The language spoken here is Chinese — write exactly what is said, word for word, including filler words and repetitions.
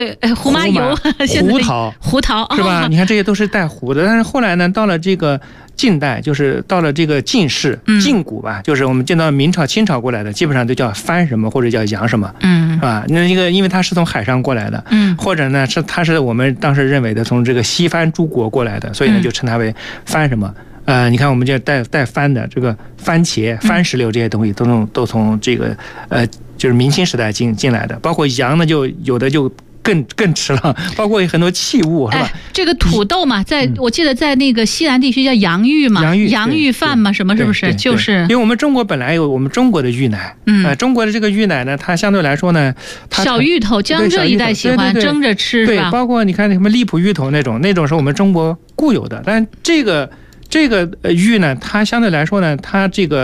呃胡麻油、 胡桃、 胡桃是吧？你看这些都是带胡的。但是后来呢，到了这个近代，就是到了这个晋世、晋古吧，就是我们见到明朝、清朝过来的，基本上都叫番什么或者叫洋什么，嗯，是吧？那一个因为它是从海上过来的，嗯，或者呢是它是我们当时认为的从这个西番诸国过来的，所以呢就称它为番什么。呃，你看我们这带带番的这个番茄、番石榴这些东西，都从都从这个呃，就是明清时代进进来的。包括洋呢，就有的就更更迟了，包括很多器物，是吧？ 哎，这个土豆嘛，在、嗯、我记得在那个西南地区叫洋芋嘛， 洋芋洋芋饭嘛，什么是不是？就是因为我们中国本来有我们中国的芋奶，嗯，呃，中国的这个芋奶呢，它相对来说呢，它小芋头，江浙一带喜欢对对对蒸着吃， 对， 是吧？ 包括你看什么荔浦芋头那种，那种是我们中国固有的，但这个。这个芋呢，它相对来说呢，它这个